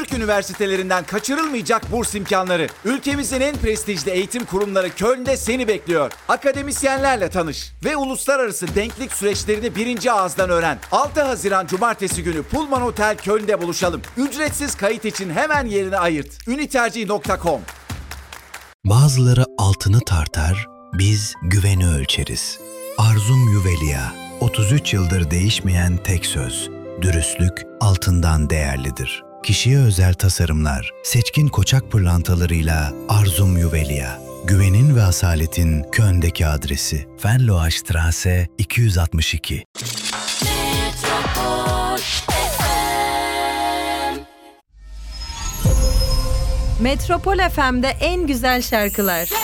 Türk üniversitelerinden kaçırılmayacak burs imkanları. Ülkemizin en prestijli eğitim kurumları Köln'de seni bekliyor. Akademisyenlerle tanış ve uluslararası denklik süreçlerini birinci ağızdan öğren. 6 Haziran Cumartesi günü Pullman Otel Köln'de buluşalım. Ücretsiz kayıt için hemen yerini ayırt. Unitercih.com. Bazıları altını tartar, biz güveni ölçeriz. Arzum Juvelia, 33 yıldır değişmeyen tek söz. Dürüstlük altından değerlidir. Kişiye özel tasarımlar, seçkin koçak pırlantalarıyla Arzum Juvelia. Güvenin ve asaletin Köln'deki adresi. Venloastraße 262. Metropol FM'de en güzel şarkılar.